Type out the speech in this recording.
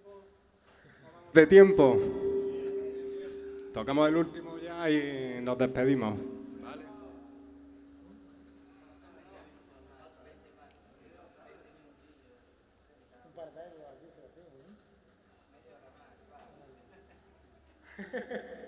De tiempo. Tocamos el último ya y nos despedimos. ¿Vale? Un par de años aquí, sí, así, ¿no?